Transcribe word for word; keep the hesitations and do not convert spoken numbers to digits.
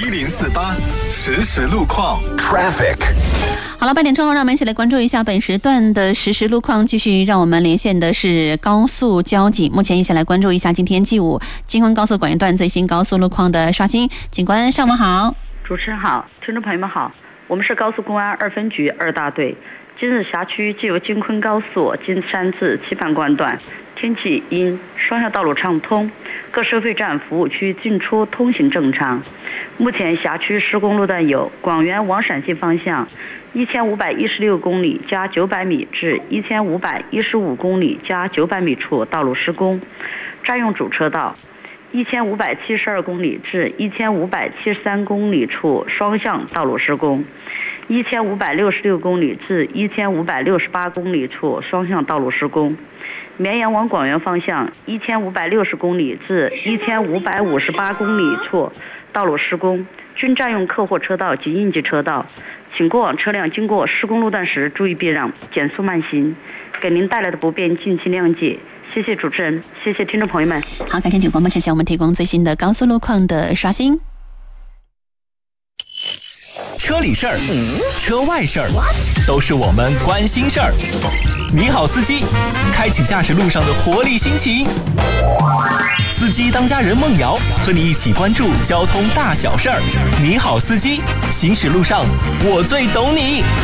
一零四八实时路况 Traffic。 好了，八点钟，让我们一起来关注一下本时段的实时路况。继续让我们连线的是高速交警，目前一起来关注一下今天 G 五京昆高速管园段最新高速路况的刷新。警官上午好。 主持人好，听众朋友们好，我们是高速公安二分局二大队。今日辖区既有京昆高速金山至棋盘关段天气阴，双向道路畅通，各收费站服务区进出通行正常。目前辖区施工路段有广元往陕西方向一千五百一十六公里加九百米至一千五百一十五公里加九百米处道路施工，占用主车道；一千五百七十二公里至一千五百七十三公里处双向道路施工；一千五百六十六公里至一千五百六十八公里处双向道路施工。绵阳往广元方向一千五百六十公里至一千五百五十八公里处道路施工，均占用客货车道及应急车道，请过往车辆经过施工路段时注意避让，减速慢行，给您带来的不便敬请谅解。谢谢主持人，谢谢听众朋友们。 好，感谢警官们，谢谢我们提供最新的高速路况的刷新。 车里事儿，车外事儿，都是我们关心事儿。你好，司机，开启驾驶路上的活力心情。司机当家人孟瑶和你一起关注交通大小事儿。你好，司机，行驶路上我最懂你。